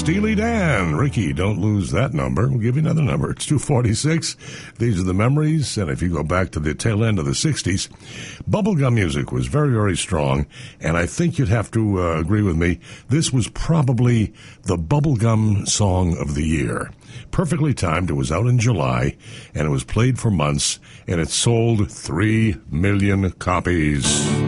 Steely Dan. Ricky, don't lose that number. We'll give you another number. It's 246. These are the memories. And if you go back to the tail end of the 60s, bubblegum music was very, very strong. And I think you'd have to agree with me. This was probably the bubblegum song of the year. Perfectly timed. It was out in July, and it was played for months, and it sold 3 million copies.